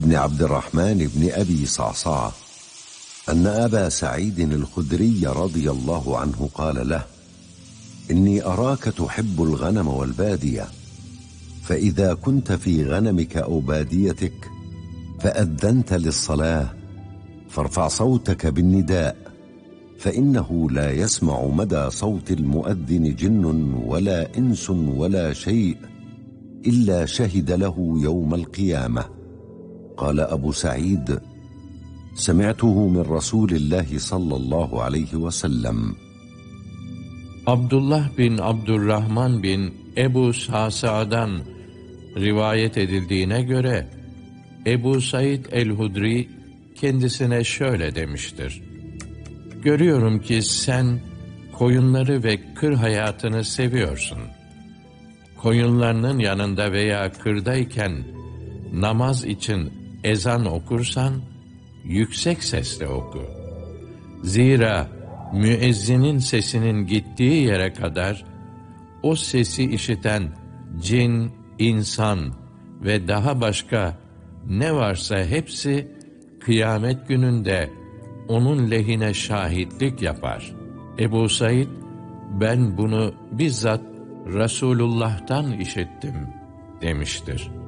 بن عبد الرحمن بن أبي صعصعة أن أبا سعيد الخدري رضي الله عنه قال له: إني أراك تحب الغنم والبادية، فإذا كنت في غنمك أو باديتك فأذنت للصلاة فارفع صوتك بالنداء، فإنه لا يسمع مدى صوت المؤذن جن ولا إنس ولا شيء إلا شهد له يوم القيامة. قال أبو سعيد: سمعته من رسول الله صلى الله عليه وسلم. Abdullah bin Abdurrahman bin Ebu Sa'sa'dan rivayet edildiğine göre Ebu Said el-Hudri kendisine şöyle demiştir: Görüyorum ki sen koyunları ve kır hayatını seviyorsun. Koyunlarının yanında veya kırdayken namaz için ezan okursan yüksek sesle oku. Zira müezzinin sesinin gittiği yere kadar o sesi işiten cin, insan ve daha başka ne varsa hepsi kıyamet gününde onun lehine şahitlik yapar. Ebu Said, ben bunu bizzat Resulullah'tan işittim demiştir.